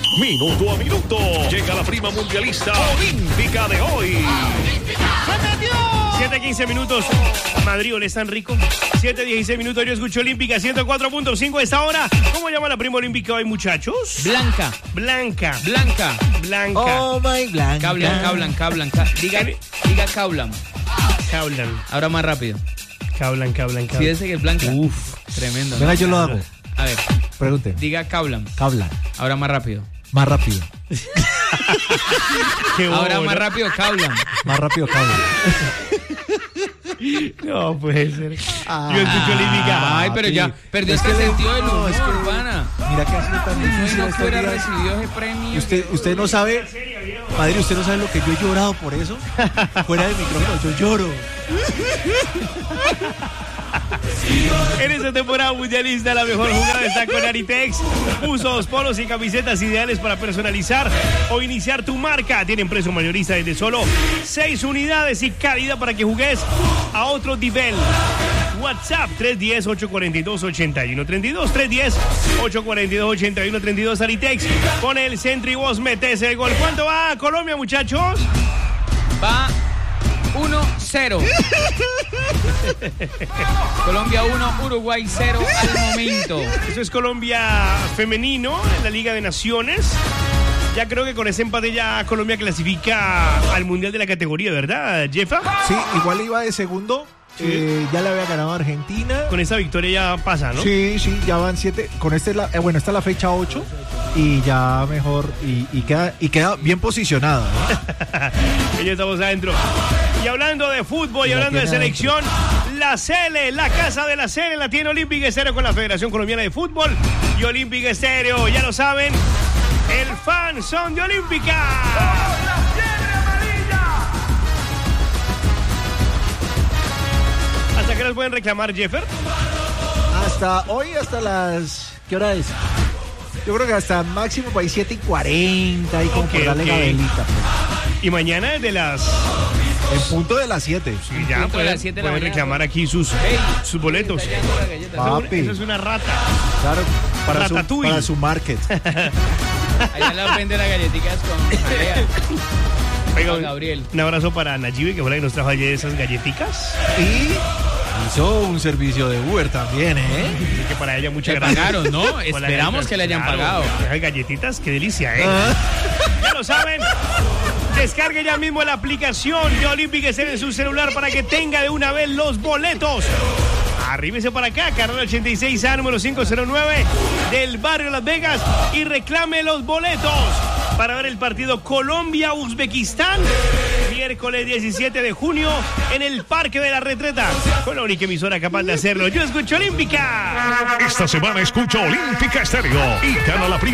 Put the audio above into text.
Minuto a minuto. Llega la prima mundialista olímpica de hoy. 7:15 minutos. Madrid, ¿le están rico? 7:16 minutos. Yo escucho Olímpica 104.5 a esta hora. ¿Cómo llama la prima olímpica hoy, muchachos? Blanca. Oh my Blanca. Cablan. Diga Cablan. Ahora más rápido. Cablan. Sí, ese que es Blanca. Uf. Tremendo. Venga, yo lo hago. A ver. Pregunte. Diga Cablan. Ahora más rápido. Más rápido. Ahora más rápido Cablan. Más rápido Cablan. No puede ser. Yo escucho Olímpica. Ay, pero ya perdió este sentido del humor, Urbana. Mira que ha sido tan difícil No estos fuera días. recibido ese premio. Usted no sabe, padre, usted no sabe lo que yo he llorado por eso. Fuera del micrófono, yo lloro. En esta temporada mundialista, la mejor jugada está con Aritex. Usos, polos y camisetas ideales para personalizar o iniciar tu marca. Tienen precio mayorista desde solo 6 unidades y calidad para que jugues a otro nivel. WhatsApp 310-842-8132. 310-842-8132. Aritex con el centro y vos metes el gol. ¿Cuánto va Colombia, muchachos? Va 1-0. Colombia 1, Uruguay 0 al momento. Eso es Colombia femenino en la Liga de Naciones. Ya creo que con ese empate ya Colombia clasifica al Mundial de la categoría, ¿verdad, Jefa? Sí, igual iba de segundo. Ya le había ganado a Argentina. Con esa victoria ya pasa, ¿no? Sí, ya van 7. Con esta es esta es la fecha 8 y ya mejor y queda bien posicionada, ¿no? Ya estamos adentro. Y hablando de fútbol y hablando de selección, la Sele, la casa de la Sele la tiene Olímpica Estéreo con la Federación Colombiana de Fútbol y Olímpica Estéreo, ya lo saben, el fan son de Olímpica. ¿Hasta qué nos pueden reclamar, Jeffer? Hasta hoy, hasta las... ¿Qué hora es? Yo creo que hasta máximo para 7:40 y como por darle la velita. Pues. Y mañana es de las... En punto de las 7. Sí, ya pueden reclamar aquí sus boletos. Papi. Eso es una rata. Claro, para su market. Allá la vende las galletitas con Alea. Oiga, Gabriel. Un abrazo para Nayibe, que fue la que nos trajo ayer esas galletitas. Y hizo un servicio de Uber también, ¿eh? Así que para ella muchas Le gracias. pagaron, ¿no? Esperamos que le hayan pagado. Esas galletitas, qué delicia, ¿eh? Ya lo saben. Descargue ya mismo la aplicación de Olímpica Estéreo en su celular para que tenga de una vez los boletos. Arríbese para acá, carrera 86A, número 509 del barrio Las Vegas y reclame los boletos para ver el partido Colombia-Uzbekistán, miércoles 17 de junio en el Parque de la Retreta, con la única emisora capaz de hacerlo. Yo escucho Olímpica. Esta semana escucho Olímpica Estéreo y gana la prima.